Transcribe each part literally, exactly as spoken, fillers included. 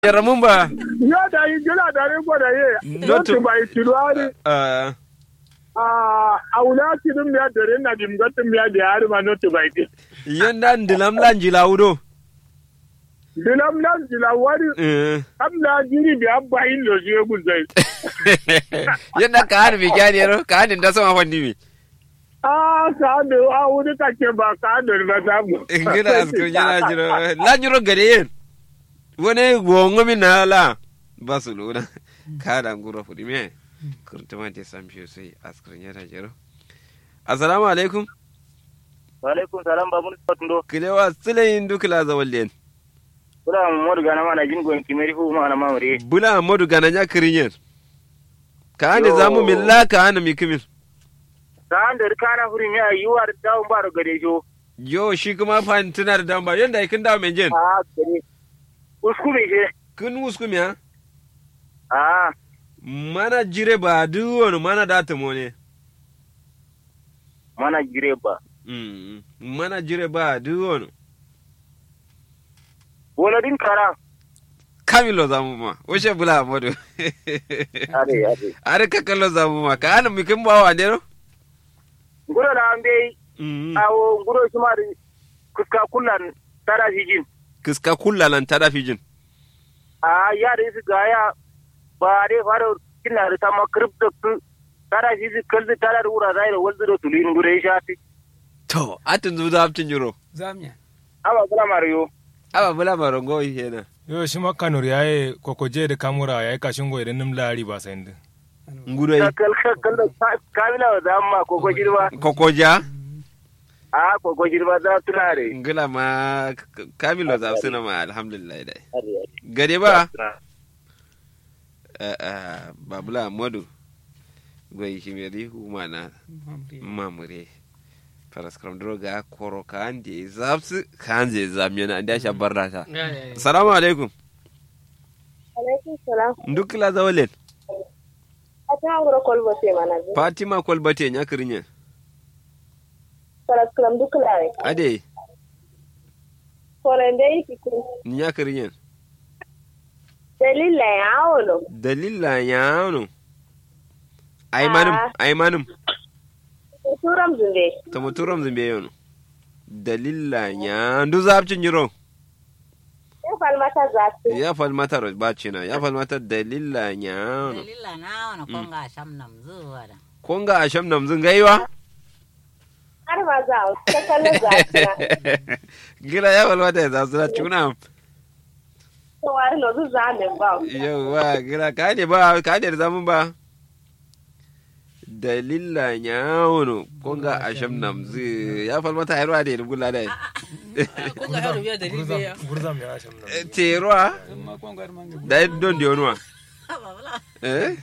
Yaramumba. Ya da yi gina da rin gwada ye. Notu bai tilwari. Ah, A wula tidin ya dare na dimgatin ya da yari ma notu bai ti. yanda ndilam lanji laudo. Dilam nan jilawari. Eh. Amna jiri bi abba yin lo je guzai. Yanda ka hannu mi kyani ro, ka hannu da sama fanni mi. Ah, ka da a wuri kake ba ka da ba ta mu. Ngina askun yana jiro. Lanji ro gare yin. Wani gongo mi na la. Basu luna. Ka da nguro fudi me. Kurtuma te samshe sai askun yana jiro. Assalamu alaikum. Wa alaikum salam babun tundo. Kilewa silayin dukla zawallen. Bula modu gana mana jin gon kimeri fu mana mamure. Bula modu gana nya kirinyen. Ka hande zamu milla ka hana mi kimin. Ka hande kana furi mi ayuwa da dawo ba gade jo. Yo shi kuma fa tuna da damba yanda kin dawo men jen. Ah gade. Uskume je. Kun uskumi ha? Ah. Mana jire ba duwonu mana data mone. Mana jire ba. Mm. Mana jire ba duwonu. Wala din kara. Kamilo zamu ma. Washe bula modu. Ade ade. Are kakallo zamu ma. Ka hana mi kin bawa ne ro? Nguro da ambe. Mm. Awo nguro shima da kuska kullan tara hijin. Kiska kullalan tada fijin. Ah ya da su gaya ba dai fara kina da ta makrib da ku tara hijin kalli tara da wura zai da wanzu da tulin ngure shati. To, atin zu da aptin jiro. Zamya. Aba kula mariyo. Aba bula marongo yana. Yo shi makanur yayi kokoje da kamura yayi kashin go idan nim lari ba sai ndin. Ngudai. Kakal kakal da kamila wa zamma koko jirba. Kokoja. Ah koko jirba za tunare. Ngila ma Kamilo za suna ma alhamdulillah dai. Gade ba? Eh eh babula modu. Goyi shimeri humana mamure. Paraskram droga koro kanje zapsu kanje zamyana nda sha barrata. Assalamu alaikum. Alaikum salam. Ndukla zawalen. Ata ngoro kolbote manaji. Fatima kolbate nya kirinye. Paraskram dukla re. Ade Korende ikiku. nya kirinye. Dalila yawo. Dalila yano. Aymanum aymanum. Turam zunde. Tamo turam zimbe yono. Dalila nya ndu zapcin jiro. Ya falmata zati. Ya falmata ro bacina ya falmata dalila nya. Dalila na wana konga asham namzu wada. Konga asham namzun gaiwa? Har ma za ta kallon zati. Gila ya falmata za su tuna. To wari no zu zame ba. Yawa gila ka ne ba ka ne zamun ba. Dalila nyawono konga asham namzu ya falmata yarwa da rugula dai. Konga yaro biya dalil biya. Gurzam ya sham nan. Terwa dai don dionwa. Eh?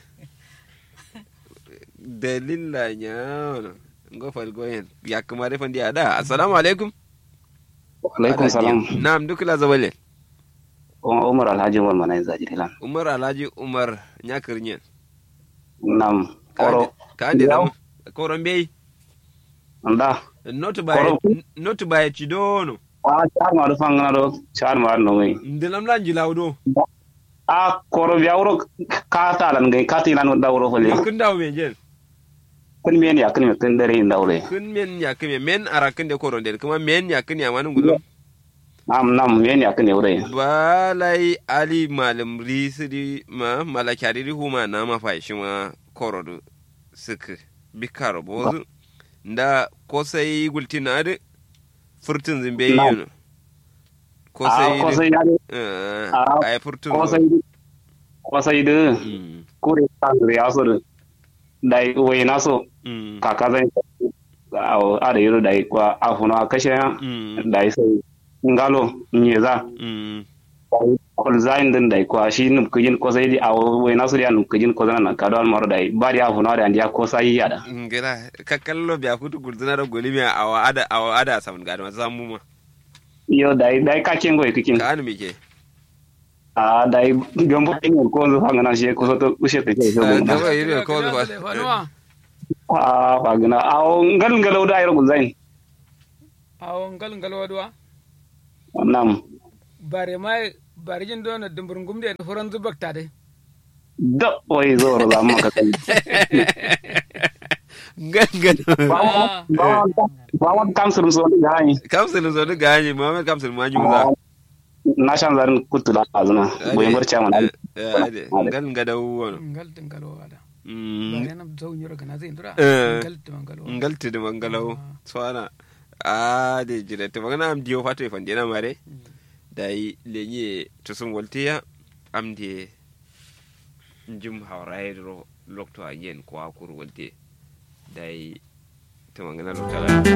Dalila nyawono ngo falgoyen ya kuma da fandi ada. Assalamu alaikum. Alaikum salam. Na'am dukla zawale. Umar Alhaji Umar Manai Zajirilan. Umar Alhaji Umar nyakirnyen. Nam. Koro. Ka ande zam koron bei. Anda. Not by not by chidono. Ah, char maru fangana do. Char maru no mai. Ndilam lanji lawdo. Ah, koro biawro kata lan gai kati lan da wuro fole. Kun dawo me jen. Kun men ya kun me kun dare inda wure. Kun men ya kun men arakin da koron del kuma men ya kun ya manun gudu. Nam nam men ya kun wure. Balai Ali malam risidi ma malakari huma na mafashi ma korodo. Suka bikaro bozu nda kosai gultina da furtun zimbe yi kosai kosai da a yi furtun kosai kosai da kure tangre ya so da wai na so kaka zai a da yiro da kwa afuna kashe da sai ngalo nyeza kolzain din dai kwa shi num kujin ko sai di awo we nasu dia num kujin ko zana ka dal maro dai bari afu na da ndia ko sai yada ngela ka kallo biya futu gulduna da golimi awa ada awa ada samun gado zamu ma yo dai dai ka kengo e kikin ka an mike a dai gombo tin ko zo hanga na shi ko so to ushe te so gombo yiri ko zo fa a fa gna awo ngal ngalo da yiro gulzain awo ngal ngalo wadwa nam bare mai barijin do na dumburngum de furan zubakta de da wai zo ra amma ka kai gangan ba wa kamsul so ga ni kamsul so ga ni Muhammad kamsul ma juza na shan zarin kutula azuna boyen barcha man ngal ngadaw wono ngal tangalo wada mm bare na zo nyoro kana zai ndura ngal tangalo ngal tidi mangalaw swana a de jire to magana am dio fato e fandena mare dai lenye to sun woltiya am de njum hawrairo lokto a yen ko akur wolti dai to magana lokala